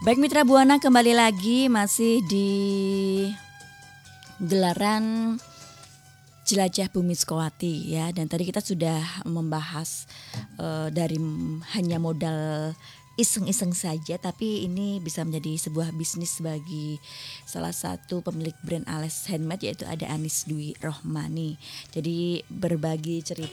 Baik Mitra Buana, kembali lagi masih di gelaran Jelajah Bumi Sukawati ya. Dan tadi kita sudah membahas dari hanya modal iseng-iseng saja, tapi ini bisa menjadi sebuah bisnis bagi salah satu pemilik brand alas handmade, yaitu ada Anis Dwi Rohmani. Jadi berbagi cerita